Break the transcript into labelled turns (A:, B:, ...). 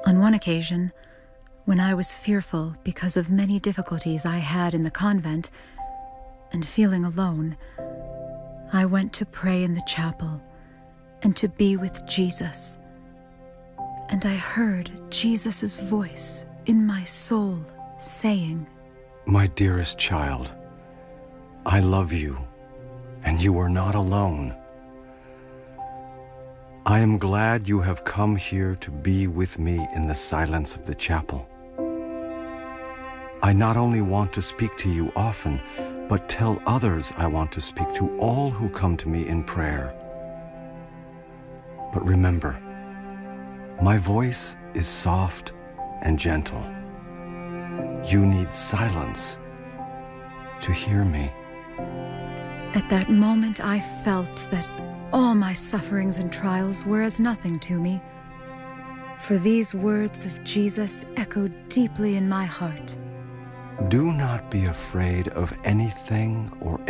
A: On one occasion, when I was fearful because of many difficulties I had in the convent and feeling alone, I went to pray in the chapel and to be with Jesus. And I heard Jesus' voice in my soul saying,
B: "My dearest child, I love you, and you are not alone. I am glad you have come here to be with me in the silence of the chapel. I not only want to speak to you often, but tell others I want to speak to all who come to me in prayer. But remember, my voice is soft and gentle. You need silence to hear me."
A: At that moment, I felt that all my sufferings and trials were as nothing to me, for these words of Jesus echoed deeply in my heart.
B: Do not be afraid of anything or